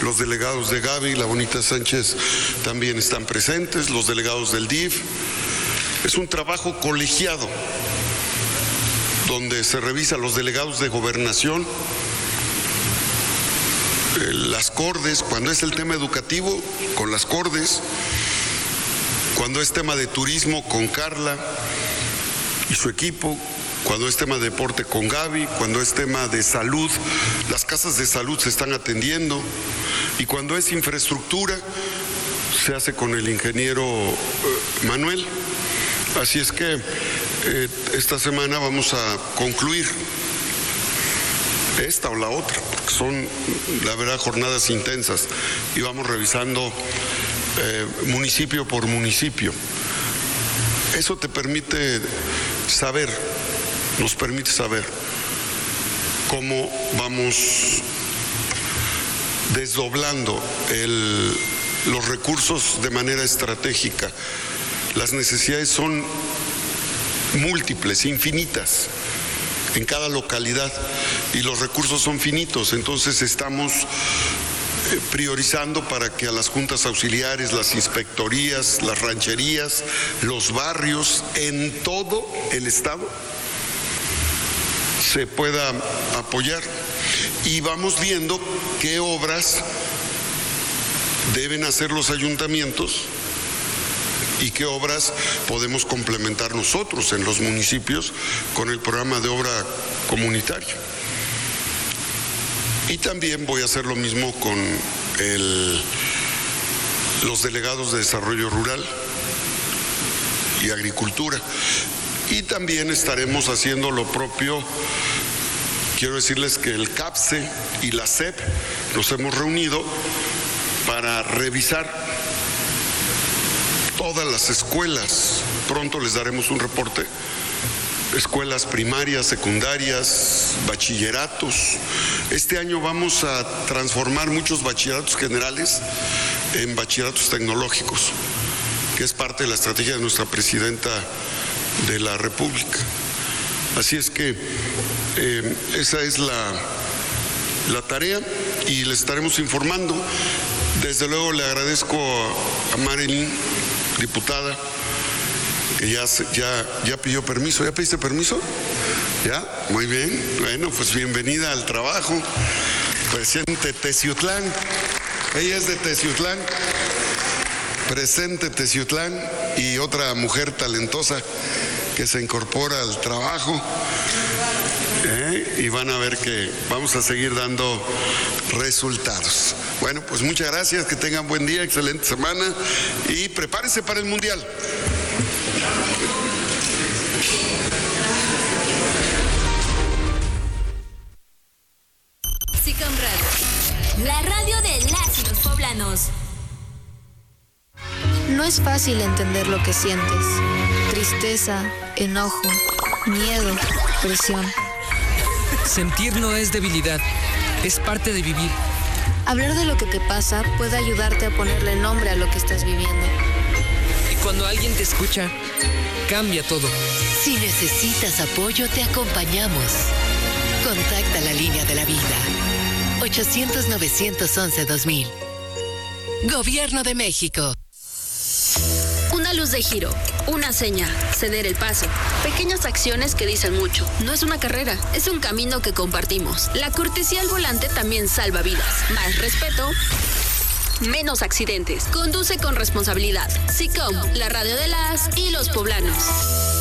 los delegados de Gaby, la Bonita Sánchez también están presentes, los delegados del DIF. Es un trabajo colegiado donde se revisa los delegados de gobernación, las CORDES, cuando es el tema educativo, con las CORDES, cuando es tema de turismo, con Carla y su equipo, cuando es tema de deporte, con Gaby, cuando es tema de salud, las casas de salud se están atendiendo, y cuando es infraestructura, se hace con el ingeniero Manuel. Así es que esta semana vamos a concluir esta o la otra, porque son, la verdad, jornadas intensas, y vamos revisando municipio por municipio. Eso te permite saber, nos permite saber cómo vamos desdoblando los recursos de manera estratégica. Las necesidades son múltiples, infinitas en cada localidad, y los recursos son finitos. Entonces estamos priorizando para que a las juntas auxiliares, las inspectorías, las rancherías, los barrios en todo el estado se pueda apoyar, y vamos viendo qué obras deben hacer los ayuntamientos y qué obras podemos complementar nosotros en los municipios con el programa de obra comunitario. Y también voy a hacer lo mismo con los delegados de desarrollo rural y agricultura. Y también estaremos haciendo lo propio. Quiero decirles que el CAPSE y la SEP nos hemos reunido para revisar todas las escuelas. Pronto les daremos un reporte. Escuelas primarias, secundarias, bachilleratos. Este año vamos a transformar muchos bachilleratos generales en bachilleratos tecnológicos, que es parte de la estrategia de nuestra presidenta de la República. Así es que esa es la tarea, y les estaremos informando. Desde luego le agradezco a Marilyn, diputada, que ya pidió permiso. ¿Ya pediste permiso? ¿Ya? Muy bien. Bueno, pues bienvenida al trabajo. Presente Teciutlán. Ella es de Teciutlán. Presente Teciutlán, y otra mujer talentosa que se incorpora al trabajo. Y van a ver que vamos a seguir dando resultados. Bueno, pues muchas gracias, que tengan buen día, excelente semana, y prepárense para el Mundial. SICOM Radio, la radio de las y los poblanos. No es fácil entender lo que sientes. Tristeza, enojo, miedo, presión. Sentir no es debilidad, es parte de vivir. Hablar de lo que te pasa puede ayudarte a ponerle nombre a lo que estás viviendo. Y cuando alguien te escucha, cambia todo. Si necesitas apoyo, te acompañamos. Contacta la línea de la vida. 800-911-2000. Gobierno de México. Una luz de giro, una seña, ceder el paso. Pequeñas acciones que dicen mucho. No es una carrera, es un camino que compartimos. La cortesía al volante también salva vidas. Más respeto, menos accidentes. Conduce con responsabilidad. SICOM, la radio de las y los poblanos.